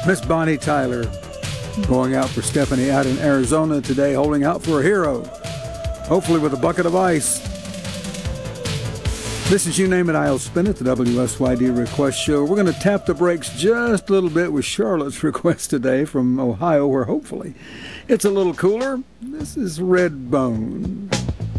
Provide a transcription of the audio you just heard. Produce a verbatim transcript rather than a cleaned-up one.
Miss Bonnie Tyler going out for Stephanie out in Arizona today, holding out for a hero, hopefully with a bucket of ice. This is You Name It, I'll Spin It, the W S Y D Request Show. We're going to tap the brakes just a little bit with Charlotte's request today from Ohio, where hopefully it's a little cooler. This is Redbone.